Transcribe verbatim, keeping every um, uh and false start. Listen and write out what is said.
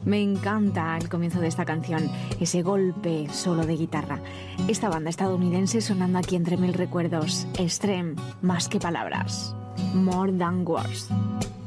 Me encanta el comienzo de esta canción, ese golpe solo de guitarra. Esta banda estadounidense sonando aquí entre mil recuerdos. Extreme, más que palabras. More Than Words.